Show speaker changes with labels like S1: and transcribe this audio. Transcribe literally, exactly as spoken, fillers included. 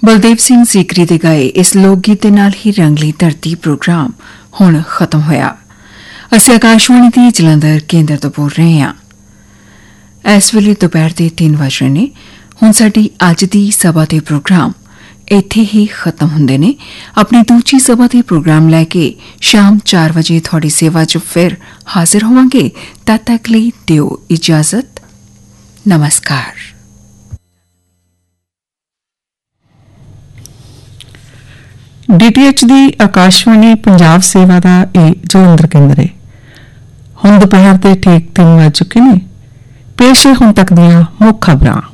S1: ਬਲਦੇਵ ਸਿੰਘ ਸੀਕਰੀ ਦੇ ਗਾਏ ਇਸ ਲੋਕ ਗੀਤ ਦੇ ਨਾਲ ਹੀ ਰੰਗਲੀ ਧਰਤੀ ਪ੍ਰੋਗਰਾਮ ਹੁਣ ਖਤਮ ਹੋਇਆ। ਅਸੀਂ ਆਕਾਸ਼ਵਾਣੀ ਦੀ ਜਲੰਧਰ ਕੇਂਦਰ ਤੋਂ ਬੋਲ ਰਹੇ ਹਾਂ। ਇਸ ਵੇਲੇ ਦੁਪਹਿਰ ਦੇ ਤਿੰਨ ਵਜ ਰਹੇ ਨੇ। ਹੁਣ ਸਾਡੀ ਅੱਜ ਦੀ ਸਭਾ ਦੇ ਪ੍ਰੋਗਰਾਮ ਇੱਥੇ ਹੀ ਖਤਮ ਹੁੰਦੇ ਨੇ। ਆਪਣੀ ਦੂਜੀ ਸਭਾ ਦੇ ਪ੍ਰੋਗਰਾਮ ਲੈ ਕੇ ਸ਼ਾਮ ਚਾਰ ਵਜੇ ਤੁਹਾਡੀ ਸੇਵਾ 'ਚ ਫਿਰ ਹਾਜ਼ਰ ਹੋਵਾਂਗੇ। ਤਦ ਤੱਕ ਲਈ ਦਿਓ ਇਜਾਜ਼ਤ। ਨਮਸਕਾਰ।
S2: ਡੀ ਟੀ ਐਚ ਦੀ ਆਕਾਸ਼ਵਾਣੀ ਪੰਜਾਬ ਸੇਵਾ ਦਾ ਇਹ ਜਲੰਧਰ ਕੇਂਦਰ ਹੈ। ਹੁਣ ਦੁਪਹਿਰ ਦੇ ਠੀਕ ਤਿੰਨ ਵੱਜ ਚੁੱਕੇ ਨੇ। ਪੇਸ਼ ਹੈ ਹੁਣ ਤੱਕ ਦੀਆਂ ਮੁੱਖ ਖਬਰਾਂ।